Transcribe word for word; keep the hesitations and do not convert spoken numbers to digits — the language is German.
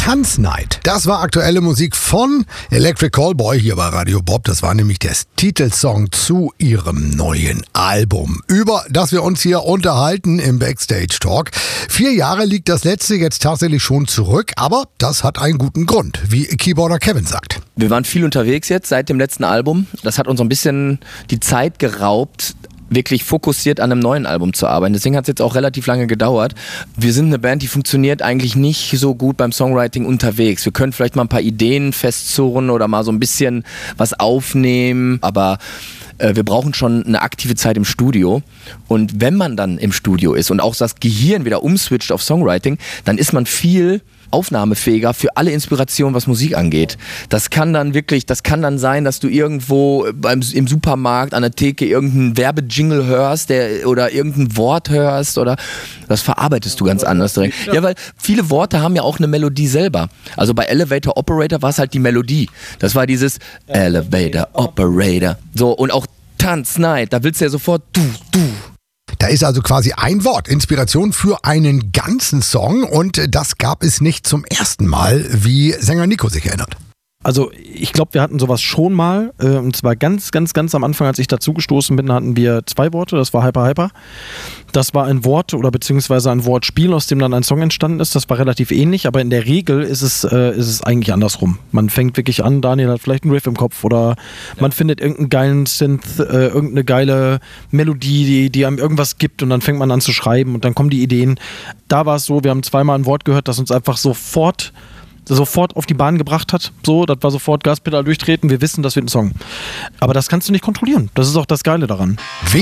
Tanznight. Das war aktuelle Musik von Electric Callboy hier bei Radio Bob. Das war nämlich der Titelsong zu ihrem neuen Album, über das wir uns hier unterhalten im Backstage Talk. Vier Jahre liegt das letzte jetzt tatsächlich schon zurück, aber das hat einen guten Grund, wie Keyboarder Kevin sagt. Wir waren viel unterwegs jetzt seit dem letzten Album. Das hat uns so ein bisschen die Zeit geraubt, wirklich fokussiert an einem neuen Album zu arbeiten. Deswegen hat es jetzt auch relativ lange gedauert. Wir sind eine Band, die funktioniert eigentlich nicht so gut beim Songwriting unterwegs. Wir können vielleicht mal ein paar Ideen festzurren oder mal so ein bisschen was aufnehmen, aber äh, wir brauchen schon eine aktive Zeit im Studio. Und wenn man dann im Studio ist und auch das Gehirn wieder umswitcht auf Songwriting, dann ist man viel aufnahmefähiger für alle Inspirationen, was Musik angeht. Das kann dann wirklich, das kann dann sein, dass du irgendwo beim, im Supermarkt an der Theke irgendeinen Werbejingle hörst, der, oder irgendein Wort hörst, oder das verarbeitest du ganz anders direkt. Ja, weil viele Worte haben ja auch eine Melodie selber. Also bei Elevator Operator war es halt die Melodie. Das war dieses Elevator Operator. So, und auch Tanznight, da willst du ja sofort du, du. Da ist also quasi ein Wort, Inspiration für einen ganzen Song, und das gab es nicht zum ersten Mal, wie Sänger Nico sich erinnert. Also ich glaube, wir hatten sowas schon mal, äh, und zwar ganz, ganz, ganz am Anfang, als ich dazugestoßen bin, hatten wir zwei Worte, das war Hyper Hyper. Das war ein Wort oder beziehungsweise ein Wortspiel, aus dem dann ein Song entstanden ist, das war relativ ähnlich, aber in der Regel ist es, äh, ist es eigentlich andersrum. Man fängt wirklich an, Daniel hat vielleicht einen Riff im Kopf oder man ja. findet irgendeinen geilen Synth, äh, irgendeine geile Melodie, die, die einem irgendwas gibt, und dann fängt man an zu schreiben und dann kommen die Ideen. Da war es so, wir haben zweimal ein Wort gehört, das uns einfach sofort sofort auf die Bahn gebracht hat. So, das war sofort Gaspedal durchtreten. Wir wissen, das wird ein Song. Aber das kannst du nicht kontrollieren. Das ist auch das Geile daran.